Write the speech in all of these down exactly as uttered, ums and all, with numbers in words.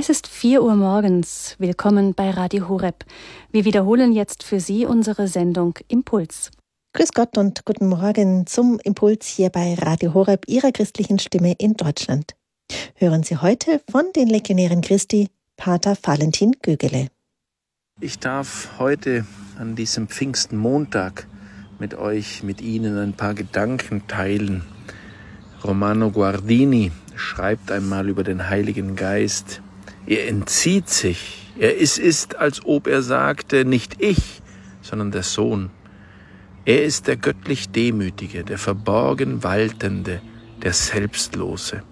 Es ist vier Uhr morgens. Willkommen bei Radio Horeb. Wir wiederholen jetzt für Sie unsere Sendung Impuls. Grüß Gott und guten Morgen zum Impuls hier bei Radio Horeb, Ihrer christlichen Stimme in Deutschland. Hören Sie heute von den Legionären Christi, Pater Valentin Gögele. Ich darf heute an diesem Pfingstenmontag mit euch, mit Ihnen ein paar Gedanken teilen. Romano Guardini schreibt einmal über den Heiligen Geist: Er entzieht sich, er ist, ist, als ob er sagte, nicht ich, sondern der Sohn. Er ist der göttlich Demütige, der verborgen Waltende, der Selbstlose.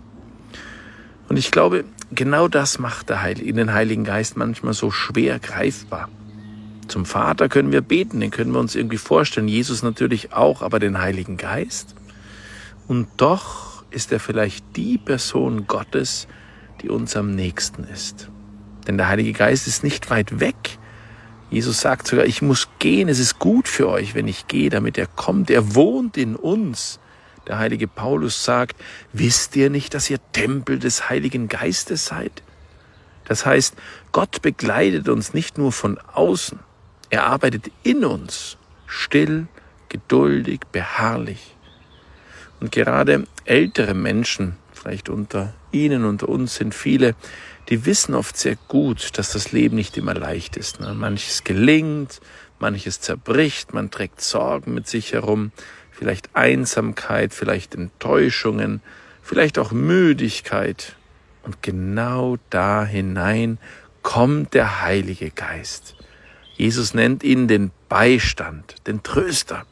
Und ich glaube, genau das macht der Heilige, den Heiligen Geist manchmal so schwer greifbar. Zum Vater können wir beten, den können wir uns irgendwie vorstellen, Jesus natürlich auch, aber den Heiligen Geist? Und doch ist er vielleicht die Person Gottes, die uns am nächsten ist. Denn der Heilige Geist ist nicht weit weg. Jesus sagt sogar, ich muss gehen, es ist gut für euch, wenn ich gehe, damit er kommt. Er wohnt in uns. Der heilige Paulus sagt, wisst ihr nicht, dass ihr Tempel des Heiligen Geistes seid? Das heißt, Gott begleitet uns nicht nur von außen, er arbeitet in uns, still, geduldig, beharrlich. Und gerade ältere Menschen, vielleicht unter Ihnen, unter uns sind viele, die wissen oft sehr gut, dass das Leben nicht immer leicht ist. Manches gelingt, manches zerbricht, man trägt Sorgen mit sich herum, vielleicht Einsamkeit, vielleicht Enttäuschungen, vielleicht auch Müdigkeit. Und genau da hinein kommt der Heilige Geist. Jesus nennt ihn den Beistand, den Tröster.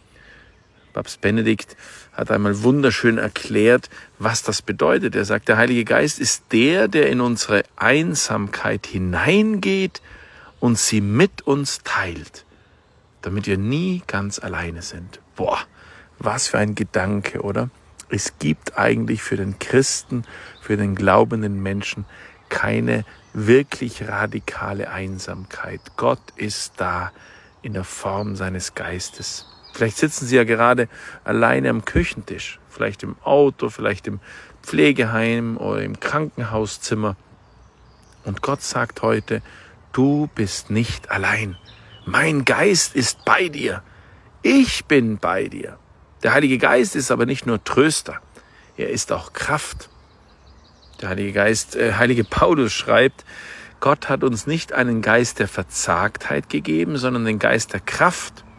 Papst Benedikt hat einmal wunderschön erklärt, was das bedeutet. Er sagt, der Heilige Geist ist der, der in unsere Einsamkeit hineingeht und sie mit uns teilt, damit wir nie ganz alleine sind. Boah, was für ein Gedanke, oder? Es gibt eigentlich für den Christen, für den glaubenden Menschen keine wirklich radikale Einsamkeit. Gott ist da in der Form seines Geistes. Vielleicht sitzen Sie ja gerade alleine am Küchentisch, vielleicht im Auto, vielleicht im Pflegeheim oder im Krankenhauszimmer. Und Gott sagt heute, du bist nicht allein. Mein Geist ist bei dir. Ich bin bei dir. Der Heilige Geist ist aber nicht nur Tröster, er ist auch Kraft. Der Heilige Geist, äh, Heilige Paulus schreibt, Gott hat uns nicht einen Geist der Verzagtheit gegeben, sondern den Geist der Kraft